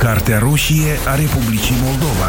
Cartea roșie a Republicii Moldova.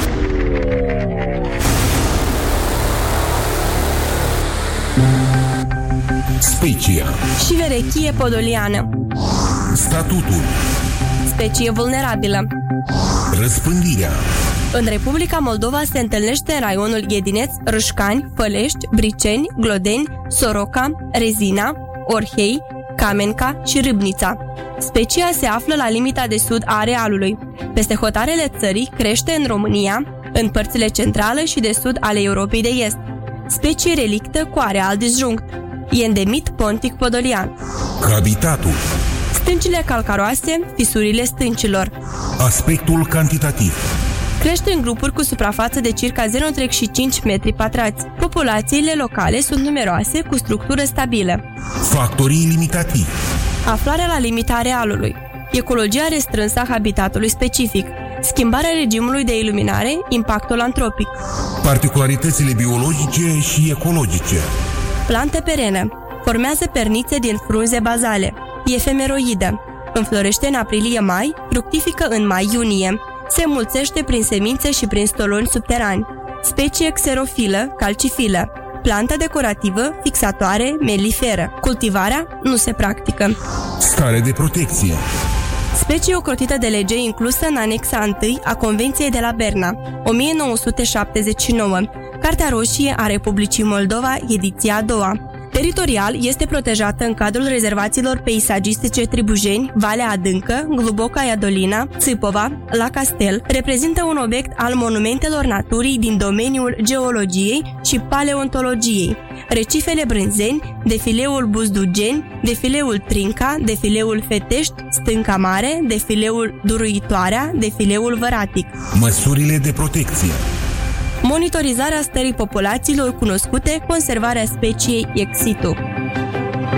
Specia și verechie podoliană. Statutul. Specie vulnerabilă. Răspândirea. În Republica Moldova se întâlnește în raionul Ghedineț, Râșcani, Fălești, Briceni, Glodeni, Soroca, Rezina, Orhei, Camenca și Râbnița. Specia se află la limita de sud a arealului. Peste hotarele țării crește în România, în părțile centrale și de sud ale Europei de Est. Specie relictă cu areal disjunct. E endemit pontic podolian. Habitatul. Stâncile calcaroase, fisurile stâncilor. Aspectul cantitativ. Crește în grupuri cu suprafață de circa 0,5 metri pătrați. Populațiile locale sunt numeroase, cu structură stabilă. Factorii limitativi. Aflarea la limita arealului. Ecologia restrânsă a habitatului specific. Schimbarea regimului de iluminare, impactul antropic. Particularitățile biologice și ecologice. Plante perene. Formează pernițe din frunze bazale. E efemeroidă. Înflorește în aprilie-mai, fructifică în mai-iunie. Se înmulțește prin semințe și prin stoloni subterani. Specie xerofilă, calcifilă. Plantă decorativă, fixatoare, meliferă. Cultivarea nu se practică. Stare de protecție. Specie ocrotită de lege inclusă în anexa 1 a Convenției de la Berna, 1979. Cartea roșie a Republicii Moldova, ediția a doua. Teritorial este protejată în cadrul rezervațiilor peisagistice Tribujeni, Valea Adâncă, Gluboca Iadolina, Țipova, La Castel, reprezintă un obiect al monumentelor naturii din domeniul geologiei și paleontologiei. Recifele Brânzeni, defileul Buzdugeni, defileul Trinca, defileul Fetești, Stânca Mare, defileul Duruitoarea, defileul Văratic. Măsurile de protecție. Monitorizarea stării populațiilor cunoscute, conservarea speciei ex situ.